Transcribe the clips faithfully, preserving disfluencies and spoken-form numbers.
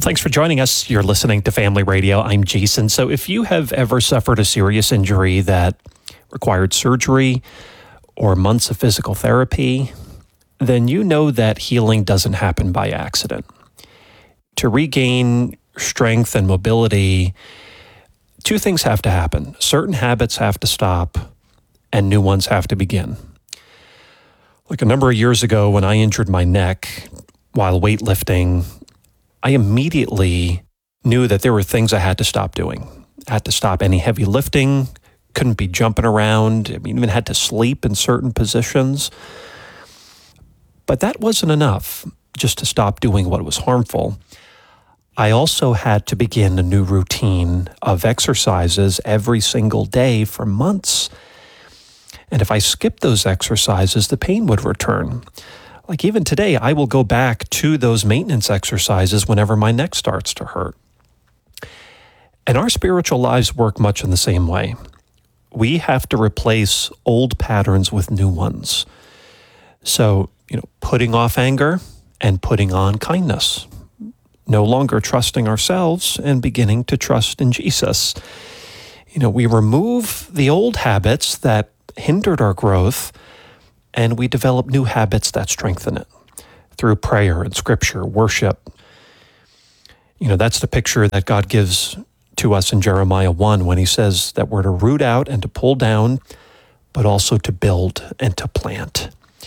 Thanks for joining us. You're listening to Family Radio. I'm Jason. So if you have ever suffered a serious injury that required surgery or months of physical therapy, then you know that healing doesn't happen by accident. To regain strength and mobility, two things have to happen. Certain habits have to stop, and new ones have to begin. Like a number of years ago when I injured my neck while weightlifting, I immediately knew that there were things I had to stop doing. I had to stop any heavy lifting, couldn't be jumping around, I mean, even had to sleep in certain positions. But that wasn't enough just to stop doing what was harmful. I also had to begin a new routine of exercises every single day for months. And if I skipped those exercises, the pain would return. Like even today, I will go back to those maintenance exercises whenever my neck starts to hurt. And our spiritual lives work much in the same way. We have to replace old patterns with new ones. So, you know, putting off anger and putting on kindness. No longer trusting ourselves and beginning to trust in Jesus. You know, we remove the old habits that hindered our growth, and we develop new habits that strengthen it through prayer and scripture, worship. You know, that's the picture that God gives to us in Jeremiah one when he says that we're to root out and to pull down, but also to build and to plant.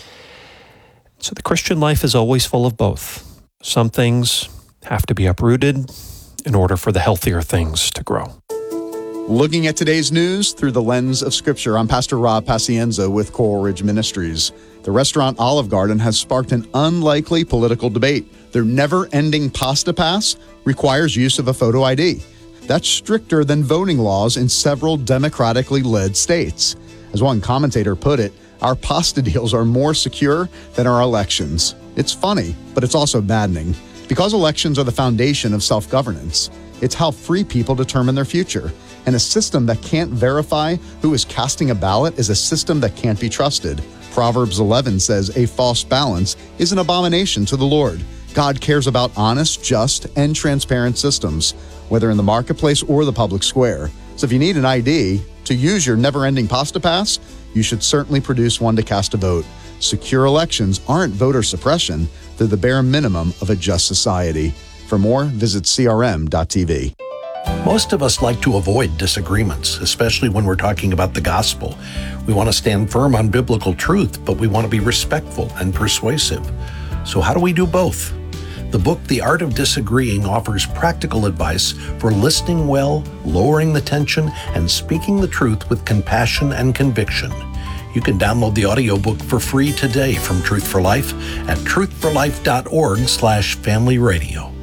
So the Christian life is always full of both. Some things have to be uprooted in order for the healthier things to grow. Looking at today's news through the lens of Scripture, I'm Pastor Rob Pacienza with Coral Ridge Ministries. The restaurant Olive Garden has sparked an unlikely political debate. Their never-ending pasta pass requires use of a photo I D. That's stricter than voting laws in several democratically led states. As one commentator put it, our pasta deals are more secure than our elections. It's funny, but it's also maddening. Because elections are the foundation of self-governance, it's how free people determine their future. And a system that can't verify who is casting a ballot is a system that can't be trusted. Proverbs eleven says a false balance is an abomination to the Lord. God cares about honest, just, and transparent systems, whether in the marketplace or the public square. So if you need an I D to use your never-ending pasta pass, you should certainly produce one to cast a vote. Secure elections aren't voter suppression. They're the bare minimum of a just society. For more, visit C R M dot T V. Most of us like to avoid disagreements, especially when we're talking about the gospel. We want to stand firm on biblical truth, but we want to be respectful and persuasive. So how do we do both? The book, The Art of Disagreeing, offers practical advice for listening well, lowering the tension, and speaking the truth with compassion and conviction. You can download the audiobook for free today from Truth for Life at truth for life dot org slash family radio.